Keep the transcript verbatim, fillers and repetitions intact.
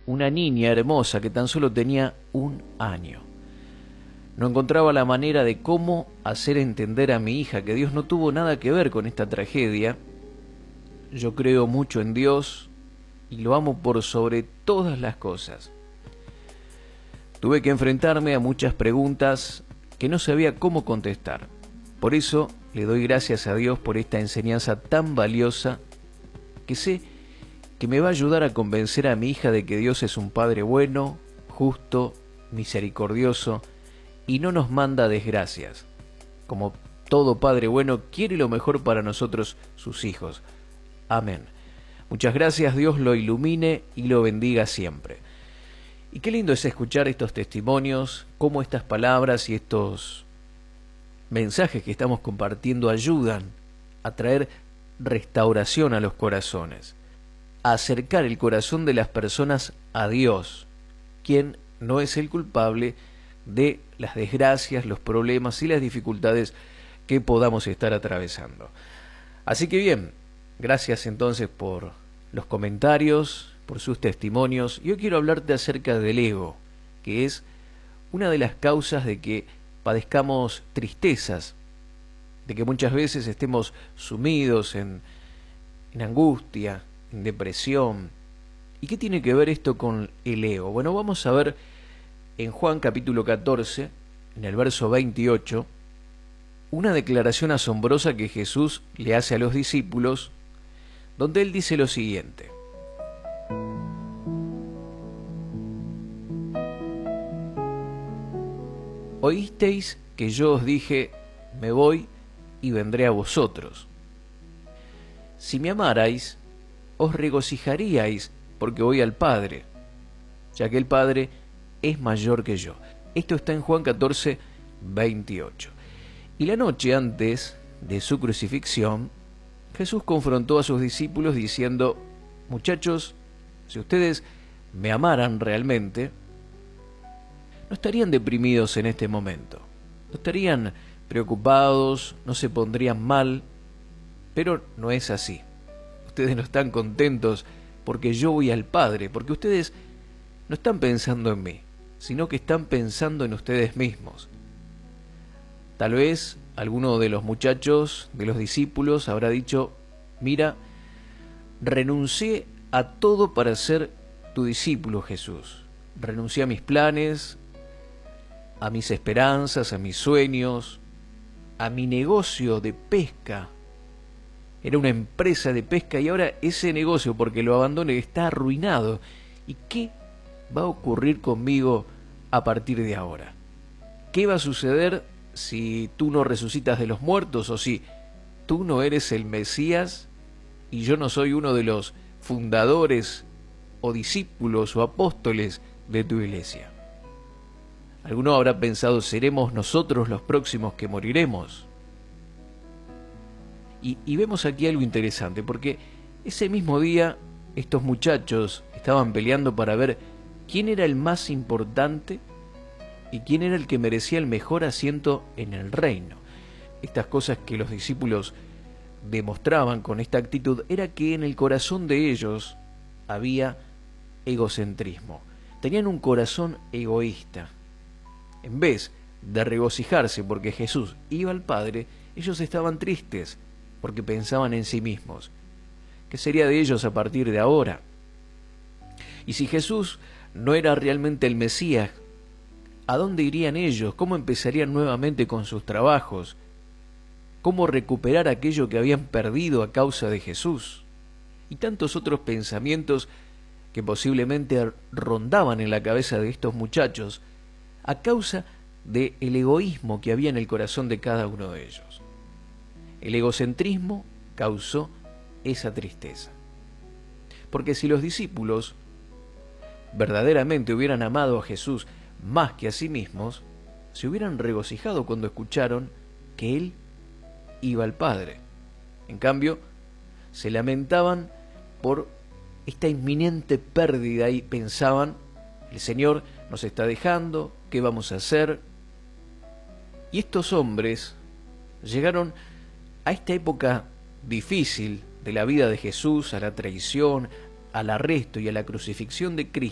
una niña hermosa que tan solo tenía un año. No encontraba la manera de cómo hacer entender a mi hija que Dios no tuvo nada que ver con esta tragedia. Yo creo mucho en Dios y lo amo por sobre todas las cosas. Tuve que enfrentarme a muchas preguntas que no sabía cómo contestar. Por eso le doy gracias a Dios por esta enseñanza tan valiosa que sé que me va a ayudar a convencer a mi hija de que Dios es un Padre bueno, justo, misericordioso y no nos manda desgracias. Como todo Padre bueno, quiere lo mejor para nosotros, sus hijos. Amén. Muchas gracias, Dios lo ilumine y lo bendiga siempre. Y qué lindo es escuchar estos testimonios, cómo estas palabras y estos mensajes que estamos compartiendo ayudan a traer restauración a los corazones, a acercar el corazón de las personas a Dios, quien no es el culpable de las desgracias, los problemas y las dificultades que podamos estar atravesando. Así que bien, gracias entonces por los comentarios, por sus testimonios. Yo quiero hablarte acerca del ego, que es una de las causas de que padezcamos tristezas, de que muchas veces estemos sumidos en, en angustia, en depresión. ¿Y qué tiene que ver esto con el ego? Bueno, vamos a ver en Juan capítulo catorce, en el verso veintiocho, una declaración asombrosa que Jesús le hace a los discípulos, donde él dice lo siguiente: Oísteis que yo os dije, me voy y vendré a vosotros. Si me amarais, os regocijaríais porque voy al Padre, ya que el Padre es mayor que yo. Esto está en Juan catorce, veintiocho. Y la noche antes de su crucifixión, Jesús confrontó a sus discípulos diciendo: muchachos, si ustedes me amaran realmente, no estarían deprimidos en este momento, no estarían preocupados, no se pondrían mal, pero no es así. Ustedes no están contentos porque yo voy al Padre, porque ustedes no están pensando en mí, sino que están pensando en ustedes mismos. Tal vez alguno de los muchachos, de los discípulos, habrá dicho: mira, renuncié a todo para ser tu discípulo, Jesús. Renuncié a mis planes, a mis esperanzas, a mis sueños, a mi negocio de pesca. Era una empresa de pesca y ahora ese negocio, porque lo abandoné, está arruinado. ¿Y qué va a ocurrir conmigo a partir de ahora? ¿Qué va a suceder si tú no resucitas de los muertos, o si tú no eres el Mesías y yo no soy uno de los fundadores o discípulos o apóstoles de tu iglesia? Alguno habrá pensado: ¿seremos nosotros los próximos que moriremos? Y, y vemos aquí algo interesante, porque ese mismo día estos muchachos estaban peleando para ver quién era el más importante y quién era el que merecía el mejor asiento en el reino. Estas cosas que los discípulos demostraban con esta actitud era que en el corazón de ellos había egocentrismo. Tenían un corazón egoísta. En vez de regocijarse porque Jesús iba al Padre, ellos estaban tristes porque pensaban en sí mismos. ¿Qué sería de ellos a partir de ahora? Y si Jesús no era realmente el Mesías, ¿a dónde irían ellos? ¿Cómo empezarían nuevamente con sus trabajos? ¿Cómo recuperar aquello que habían perdido a causa de Jesús? Y tantos otros pensamientos que posiblemente rondaban en la cabeza de estos muchachos a causa del egoísmo que había en el corazón de cada uno de ellos. El egocentrismo causó esa tristeza. Porque si los discípulos verdaderamente hubieran amado a Jesús más que a sí mismos, se hubieran regocijado cuando escucharon que Él iba al Padre. En cambio, se lamentaban por esta inminente pérdida y pensaban: el Señor nos está dejando, ¿qué vamos a hacer? Y estos hombres llegaron a esta época difícil de la vida de Jesús, a la traición, al arresto y a la crucifixión de Cristo,